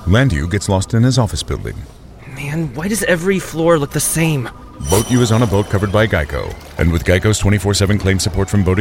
Landu gets lost in his office building. Man, why does every floor look the same? Boat U is on a boat covered by Geico. And with Geico's 24/7 claim support from Boat